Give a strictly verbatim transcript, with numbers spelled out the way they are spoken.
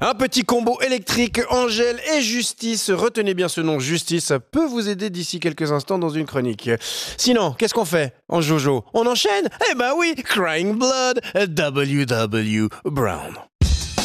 Un petit combo électrique, Angèle et Justice. Retenez bien ce nom, Justice, ça peut vous aider d'ici quelques instants dans une chronique. Sinon, qu'est-ce qu'on fait en Jojo? On enchaîne? Eh ben oui, Crying Blood, W W Brown.